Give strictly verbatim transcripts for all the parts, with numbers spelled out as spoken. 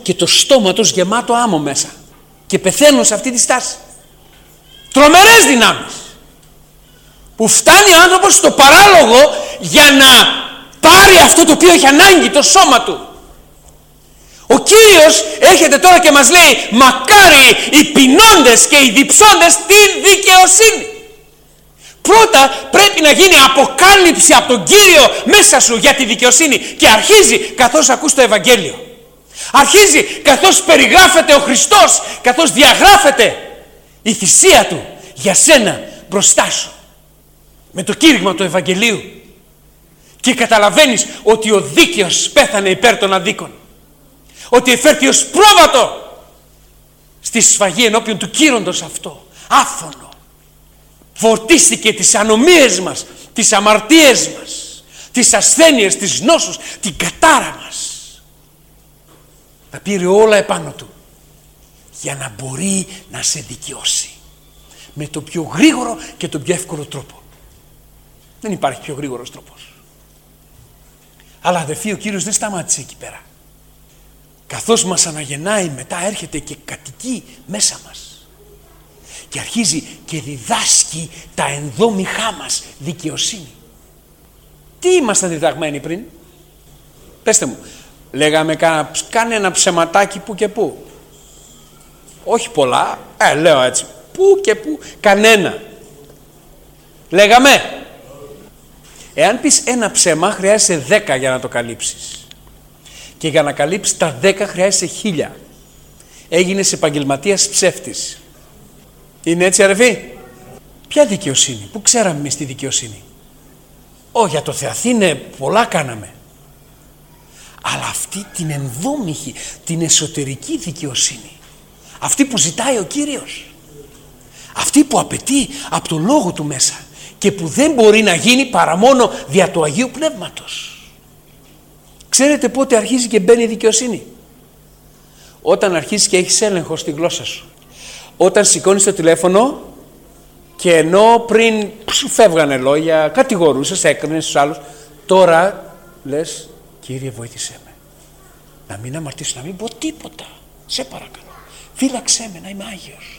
και το στόμα τους γεμάτο άμμο μέσα και πεθαίνουν σε αυτή τη στάση. Τρομερές δυνάμεις που φτάνει ο άνθρωπος στο παράλογο για να πάρει αυτό το οποίο έχει ανάγκη, το σώμα του. Ο Κύριος έρχεται τώρα και μας λέει, μακάρι οι πεινώντες και οι διψώντες την δικαιοσύνη. Πρώτα πρέπει να γίνει αποκάλυψη από τον Κύριο μέσα σου για τη δικαιοσύνη, και αρχίζει καθώς ακούς το Ευαγγέλιο. Αρχίζει καθώς περιγράφεται ο Χριστός, καθώς διαγράφεται η θυσία του για σένα μπροστά σου με το κήρυγμα του Ευαγγελίου, και καταλαβαίνεις ότι ο δίκαιος πέθανε υπέρ των αδίκων, ότι εφέρθη ως πρόβατο στη σφαγή ενώπιον του κύροντος αυτό, άφωνο. Φορτίστηκε τις ανομίες μας, τις αμαρτίες μας, τις ασθένειες, τις νόσους, την κατάρα μας. Τα πήρε όλα επάνω του για να μπορεί να σε δικαιώσει με το πιο γρήγορο και το πιο εύκολο τρόπο. Δεν υπάρχει πιο γρήγορος τρόπος. Αλλά αδερφοί, ο Κύριος δεν σταμάτησε εκεί πέρα. Καθώς μας αναγεννάει, μετά έρχεται και κατοικεί μέσα μας και αρχίζει και διδάσκει τα ενδόμηχά μας δικαιοσύνη. Τι ήμασταν διδαγμένοι πριν? Πέστε μου. Λέγαμε κάνε ένα ψεματάκι που και που. Όχι πολλά, ε, λέω έτσι, που και που, κανένα. Λέγαμε. Εάν πεις ένα ψέμα, χρειάζεσαι δέκα για να το καλύψεις. Και για να καλύψεις τα δέκα χρειάζεσαι χίλια. Έγινες επαγγελματίας ψεύτης. Είναι έτσι, αρεφή? Ποια δικαιοσύνη? Πού ξέραμε εμείς τη δικαιοσύνη? Ω, για το Θεαθήνε πολλά κάναμε. Αλλά αυτή την ενδόμηχη, την εσωτερική δικαιοσύνη, αυτή που ζητάει ο Κύριος, αυτή που απαιτεί από τον Λόγο Του μέσα και που δεν μπορεί να γίνει παρά μόνο δια του Αγίου Πνεύματος. Ξέρετε πότε αρχίζει και μπαίνει η δικαιοσύνη? Όταν αρχίσεις και έχεις έλεγχο στη γλώσσα σου. Όταν σηκώνεις το τηλέφωνο και ενώ πριν σου φεύγανε λόγια, κατηγορούσες, έκρινες στους άλλους, τώρα λες, Κύριε βοήθησέ με να μην αμαρτήσω, να μην πω τίποτα, σε παρακαλώ, φύλαξέ με να είμαι Άγιος.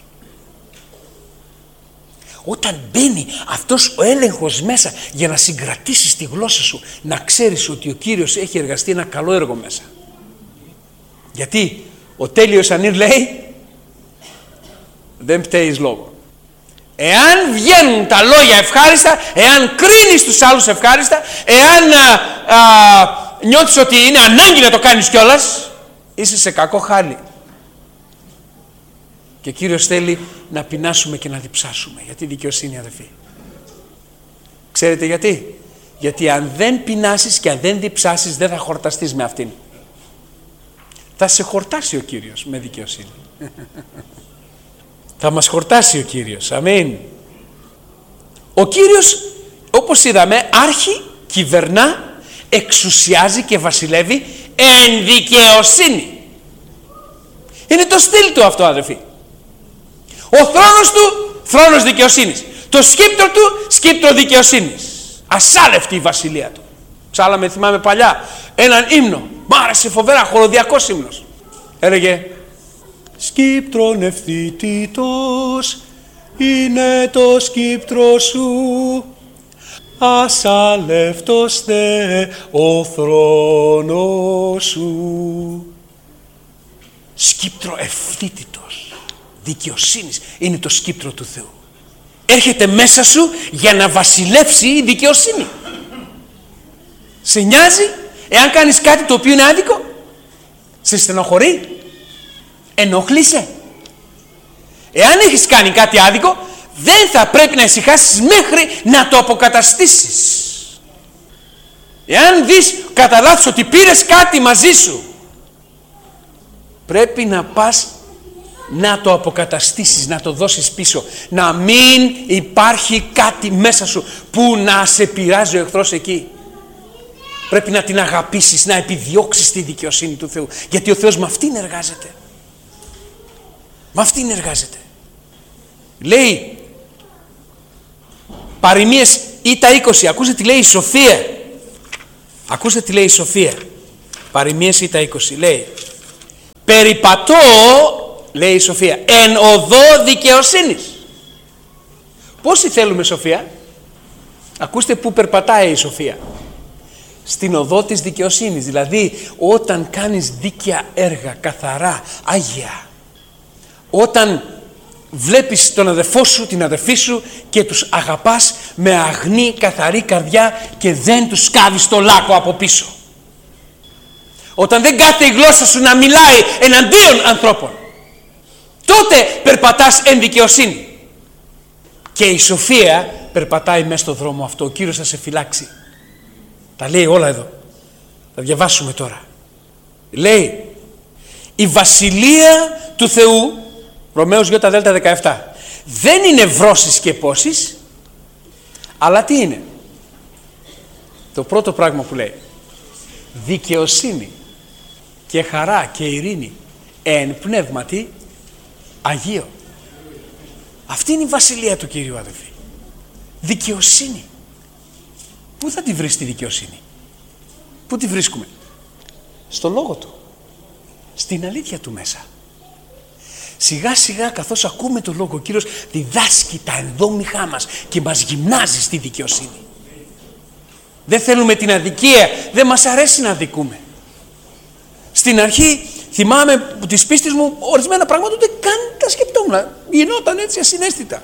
Όταν μπαίνει αυτός ο έλεγχος μέσα για να συγκρατήσεις τη γλώσσα σου, να ξέρεις ότι ο Κύριος έχει εργαστεί ένα καλό έργο μέσα. Γιατί ο τέλειος Ανήρ λέει, δεν πταίεις λόγο. Εάν βγαίνουν τα λόγια ευχάριστα, εάν κρίνεις τους άλλους ευχάριστα, εάν α, α, νιώθεις ότι είναι ανάγκη να το κάνεις κιόλας, είσαι σε κακό χάλι. Και ο Κύριος θέλει να πεινάσουμε και να διψάσουμε. Γιατί δικαιοσύνη, αδελφοί? Ξέρετε γιατί? Γιατί αν δεν πεινάσεις και αν δεν διψάσεις, δεν θα χορταστείς με αυτήν. Θα σε χορτάσει ο Κύριος με δικαιοσύνη. Θα μας χορτάσει ο Κύριος. Αμήν. Ο Κύριος, όπως είδαμε, άρχει, κυβερνά, εξουσιάζει και βασιλεύει εν δικαιοσύνη. Είναι το στυλ του αυτό, αδελφοί. Ο θρόνος του, θρόνος δικαιοσύνης. Το σκύπτρο του, σκύπτρο δικαιοσύνης. Ασάλευτη η βασιλεία του. Ψάλαμε, θυμάμαι παλιά, έναν ύμνο. Μ' άρεσε φοβερά, χοροδιακός ύμνος. Έλεγε, σκύπτρον ευθύτητος είναι το σκύπτρο σου, ασάλευτος δε ο θρόνος σου. Σκύπτρο ευθύτητος δικαιοσύνης είναι το σκύπτρο του Θεού. Έρχεται μέσα σου για να βασιλεύσει η δικαιοσύνη. Σε νοιάζει εάν κάνεις κάτι το οποίο είναι άδικο? Σε στενοχωρεί? Ενοχλείσαι? Εάν έχεις κάνει κάτι άδικο, δεν θα πρέπει να ησυχάσεις μέχρι να το αποκαταστήσεις. Εάν δεις κατά λάθος ότι πήρες κάτι μαζί σου, πρέπει να πας να το αποκαταστήσεις, να το δώσεις πίσω. Να μην υπάρχει κάτι μέσα σου που να σε πειράζει ο εχθρός εκεί. Πρέπει να την αγαπήσεις, να επιδιώξεις τη δικαιοσύνη του Θεού. Γιατί ο Θεός με αυτήν εργάζεται. Με αυτήν εργάζεται. Λέει παροιμίες Ήτα είκοσι. Ακούστε τι λέει η Σοφία. Ακούστε τι λέει η Σοφία. Παροιμίες Ήτα είκοσι. Λέει, περιπατώ, λέει η Σοφία, εν οδό δικαιοσύνης. Πόσοι θέλουμε σοφία? Ακούστε που περπατάει η Σοφία. Στην οδό της δικαιοσύνης. Δηλαδή όταν κάνεις δίκαια έργα, καθαρά, άγια. Όταν βλέπεις τον αδερφό σου, την αδερφή σου και τους αγαπάς με αγνή, καθαρή καρδιά και δεν τους σκάβεις το λάκκο από πίσω. Όταν δεν κάθεται η γλώσσα σου να μιλάει εναντίον ανθρώπων, τότε περπατάς εν δικαιοσύνη. Και η σοφία περπατάει μέσα στο δρόμο αυτό. Ο Κύριος θα σε φυλάξει. Τα λέει όλα εδώ. Θα διαβάσουμε τώρα. Λέει, η βασιλεία του Θεού, Ρωμαίους Ι Δέλτα δεκαεπτά, δεν είναι βρώσεις και πόσεις, αλλά τι είναι? Το πρώτο πράγμα που λέει, δικαιοσύνη και χαρά και ειρήνη εν πνεύματι Αγίο. Αυτή είναι η βασιλεία του Κυρίου, αδελφοί. Δικαιοσύνη. Πού θα τη βρεις τη δικαιοσύνη? Πού τη βρίσκουμε? Στο λόγο του, στην αλήθεια του μέσα. Σιγά σιγά καθώς ακούμε το λόγο, ο Κύριος διδάσκει τα ενδόμηχά μας και μας γυμνάζει στη δικαιοσύνη. Δεν θέλουμε την αδικία, δεν μας αρέσει να αδικούμε. Στην αρχή θυμάμαι που της πίστης μου ορισμένα πράγματα ούτε καν τα σκεπτόμουν, γινόταν έτσι ασυναίσθητα.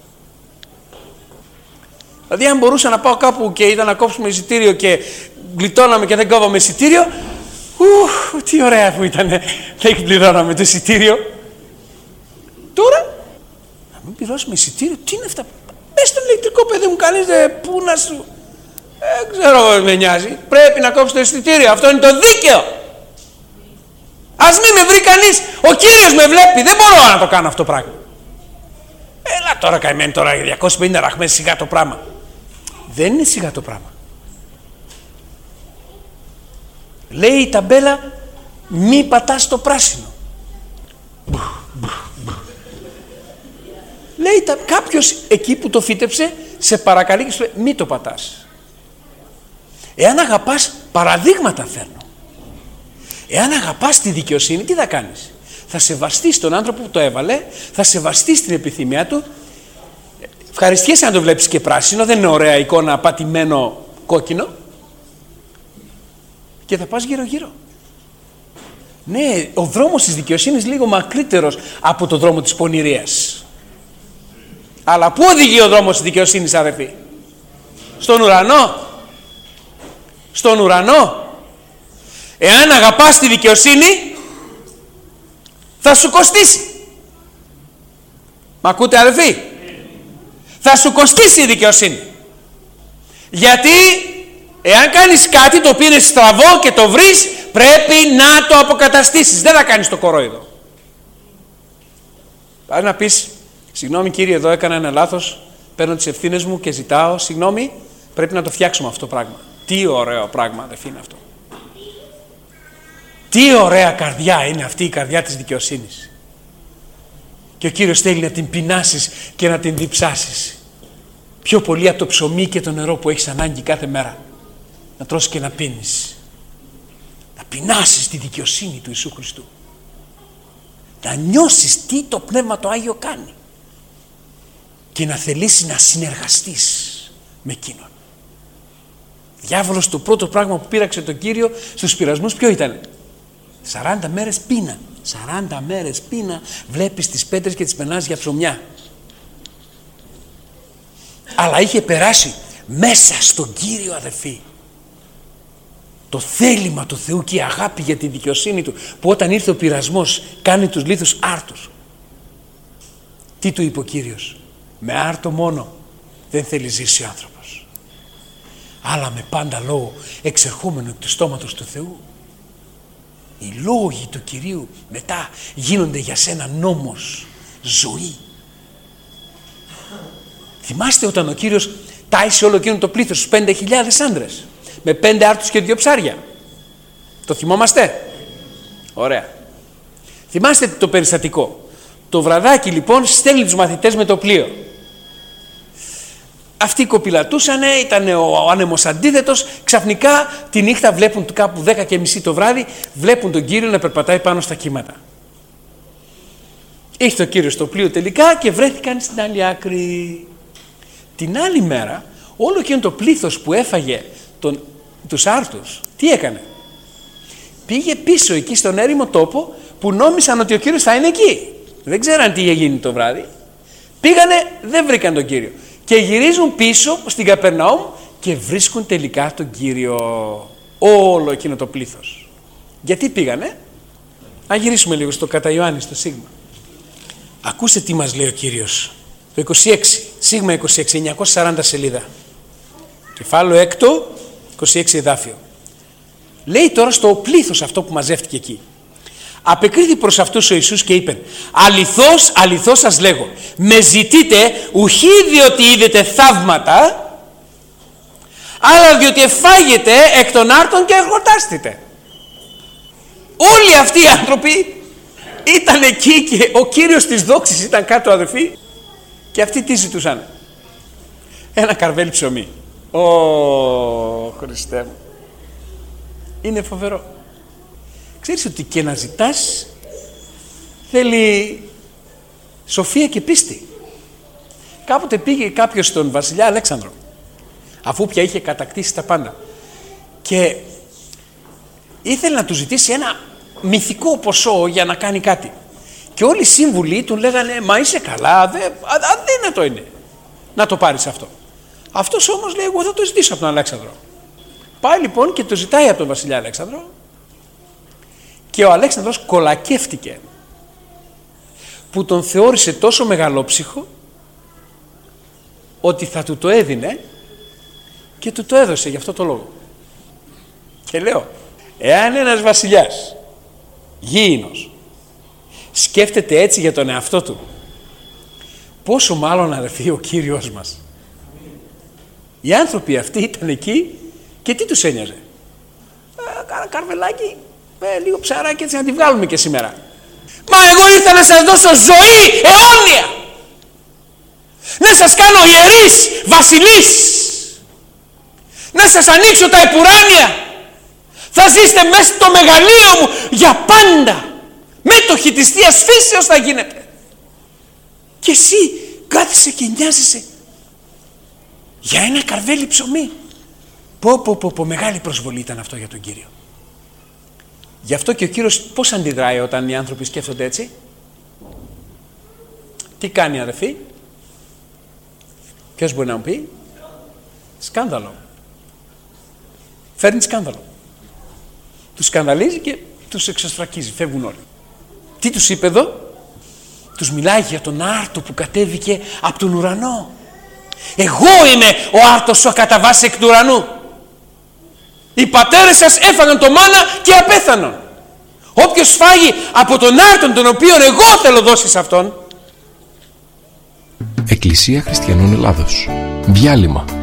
Δηλαδή αν μπορούσα να πάω κάπου και ήταν να κόψουμε εισιτήριο και γλιτώναμε και δεν κόβαμε εισιτήριο, ου, τι ωραία που ήταν, δεν πληρώναμε το εισιτήριο. Τώρα, να μην πληρώσουμε εισιτήριο, τι είναι αυτά? Πες στον ηλεκτρικό, παιδί μου, κανείς δεν, πού να σου... Δεν ξέρω, με νοιάζει. Πρέπει να κόψει το εισιτήριο, αυτό είναι το δίκαιο. Ας μην με βρει κανείς, ο Κύριος με βλέπει, δεν μπορώ να το κάνω αυτό το πράγμα. Έλα τώρα καημένη τώρα για διακόσιες πενήντα ραχμές, σιγά το πράγμα. Δεν είναι σιγά το πράγμα. Λέει η ταμπέλα, μη πατάς το πράσινο. Λέει τα, κάποιος εκεί που το φύτεψε σε παρακαλεί και σου λέει μη το πατάς. Εάν αγαπάς, παραδείγματα φέρνω. Εάν αγαπάς τη δικαιοσύνη, τι θα κάνεις? Θα σεβαστείς τον άνθρωπο που το έβαλε, θα σεβαστείς την επιθυμία του. Ευχαριστιέσαι αν το βλέπεις και πράσινο, δεν είναι ωραία εικόνα πατημένο κόκκινο. Και θα πας γύρω γύρω. Ναι, ο δρόμος της δικαιοσύνης λίγο μακρύτερος από το δρόμο της πονηρίας. Αλλά πού οδηγεί ο δρόμος της δικαιοσύνης, αδερφοί? Στον ουρανό. Στον ουρανό. Εάν αγαπάς τη δικαιοσύνη, θα σου κοστίσει. Μ' ακούτε, αδερφοί? Θα σου κοστίσει η δικαιοσύνη. Γιατί εάν κάνεις κάτι το οποίο είναι στραβό και το βρεις, πρέπει να το αποκαταστήσεις. Δεν θα κάνεις το κορόιδο. Πάει να πεις, συγγνώμη κύριε, εδώ έκανα ένα λάθος, παίρνω τις ευθύνες μου και ζητάω συγγνώμη, πρέπει να το φτιάξουμε αυτό το πράγμα. Τι ωραίο πράγμα, αδερφοί, είναι αυτό. Τι ωραία καρδιά είναι αυτή η καρδιά της δικαιοσύνης. Και ο Κύριος θέλει να την πεινάσεις και να την διψάσεις. Πιο πολύ από το ψωμί και το νερό που έχεις ανάγκη κάθε μέρα. Να τρως και να πίνεις. Να πεινάσεις τη δικαιοσύνη του Ιησού Χριστού. Να νιώσεις τι το Πνεύμα το Άγιο κάνει. Και να θελήσεις να συνεργαστείς με εκείνον. Διάβολος, το πρώτο πράγμα που πείραξε τον Κύριο στους πειρασμούς ποιο ήταν? σαράντα μέρες πείνα. σαράντα μέρες πείνα, βλέπεις τις πέτρες και τις περνάς για ψωμιά. Αλλά είχε περάσει μέσα στον Κύριο, αδερφοί, το θέλημα του Θεού και η αγάπη για τη δικαιοσύνη του, που όταν ήρθε ο πειρασμός κάνει τους λίθους άρτους. Τι του είπε ο Κύριος? Με άρτο μόνο δεν θέλει ζήσει ο άνθρωπος, αλλά με πάντα λόγο εξερχόμενο εκ του στόματος του Θεού. Οι λόγοι του Κυρίου μετά γίνονται για σένα νόμος, ζωή. Θυμάστε όταν ο Κύριος τάισε όλο εκείνο το πλήθος, στους πέντε χιλιάδες άντρες, με πέντε άρτους και δύο ψάρια. Το θυμόμαστε? Ωραία. Θυμάστε το περιστατικό. Το βραδάκι λοιπόν στέλνει τους μαθητές με το πλοίο. Αυτοί κοπηλατούσανε, ήταν ο άνεμος αντίθετος. Ξαφνικά τη νύχτα βλέπουν κάπου δέκα και μισή το βράδυ, βλέπουν τον Κύριο να περπατάει πάνω στα κύματα. Ήρθε ο Κύριος στο πλοίο τελικά και βρέθηκαν στην άλλη άκρη. Την άλλη μέρα όλο εκείνο το πλήθος που έφαγε τον, τους άρτους, τι έκανε? Πήγε πίσω εκεί στον έρημο τόπο που νόμισαν ότι ο Κύριος θα είναι εκεί. Δεν ξέραν τι είχε γίνει το βράδυ. Πήγανε, δεν βρήκαν τον Κύριο. Και γυρίζουν πίσω στην Καπερναούμ και βρίσκουν τελικά τον Κύριο. Όλο εκείνο το πλήθος. Γιατί πήγανε? Να γυρίσουμε λίγο στο κατά Ιωάννη, στο Σίγμα. Ακούστε τι μας λέει ο Κύριος. Το είκοσι έξι, Σίγμα είκοσι έξι, εννιακόσια σαράντα σελίδα. Κεφάλαιο έκτο, είκοσι έξι εδάφιο. Λέει τώρα στο πλήθος αυτό που μαζεύτηκε εκεί. Απεκρίθη προς αυτούς ο Ιησούς και είπε: αληθώς, αληθώς σας λέγω, με ζητείτε ουχή διότι είδετε θαύματα, αλλά διότι εφάγετε εκ των άρτων και εορτάστητε. Όλοι αυτοί οι άνθρωποι ήταν εκεί και ο Κύριος της δόξης ήταν κάτω, αδερφοί, και αυτοί τι ζητούσαν? Ένα καρβέλι ψωμί. Ω Χριστέ μου, είναι φοβερό. Ξέρεις ότι και να ζητάς θέλει σοφία και πίστη. Κάποτε πήγε κάποιος στον βασιλιά Αλέξανδρο, αφού πια είχε κατακτήσει τα πάντα, και ήθελε να του ζητήσει ένα μυθικό ποσό για να κάνει κάτι. Και όλοι οι σύμβουλοι του λέγανε: μα είσαι καλά, δε, αδύνατο είναι να το πάρεις αυτό. Αυτός όμως λέει: εγώ θα το ζητήσω από τον Αλέξανδρο. Πάει λοιπόν και το ζητάει από τον βασιλιά Αλέξανδρο, και ο Αλέξανδρος κολακεύτηκε που τον θεώρησε τόσο μεγαλόψυχο ότι θα του το έδινε, και του το έδωσε γι' αυτό το λόγο. Και λέω, εάν ένας βασιλιάς γήινος σκέφτεται έτσι για τον εαυτό του, πόσο μάλλον, αδερφοί, ο Κύριος μας. Οι άνθρωποι αυτοί ήταν εκεί και τι τους ένοιαζε? Κάνα καρβελάκι, ε, λίγο ψαράκι, έτσι να τη βγάλουμε και σήμερα. Μα εγώ ήρθα να σας δώσω ζωή αιώνια, να σας κάνω ιερείς, βασιλείς, να σας ανοίξω τα επουράνια, θα ζήσετε μέσα στο μεγαλείο μου για πάντα, μέτοχοι της Θείας Φύσεως θα γίνετε. Και εσύ κάθεσαι και νοιάζεσαι για ένα καρβέλι ψωμί. Πω πω πω πω, μεγάλη προσβολή ήταν αυτό για τον Κύριο. Γι' αυτό και ο Κύριος πώς αντιδράει όταν οι άνθρωποι σκέφτονται έτσι? Τι κάνει, αδερφοί? Ποιος μπορεί να μου πει? Σκάνδαλο. Φέρνει σκάνδαλο. Τους σκανδαλίζει και τους εξωστρακίζει, φεύγουν όλοι. Τι τους είπε εδώ? Τους μιλάει για τον άρτο που κατέβηκε από τον ουρανό. Εγώ είμαι ο άρτος ο κατά βάση εκ του ουρανού. Οι πατέρες σας έφαγαν το μάνα και απέθανον. Όποιος φάγει από τον άρτον τον οποίον εγώ θέλω δώσει σε αυτόν. Εκκλησία Χριστιανών Ελλάδος. Διάλειμμα.